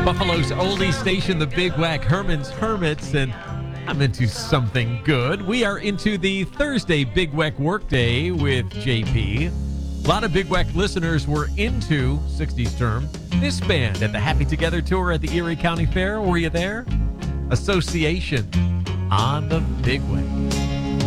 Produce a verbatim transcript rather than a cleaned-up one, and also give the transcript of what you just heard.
Buffalo's oldie station, the Big Whack Herman's Hermits, and I'm into something good. We are into the Thursday Big Whack Workday with J P. A lot of Big Whack listeners were into sixties term. This band at the Happy Together tour at the Erie County Fair. Were you there? Association on the Big Whack.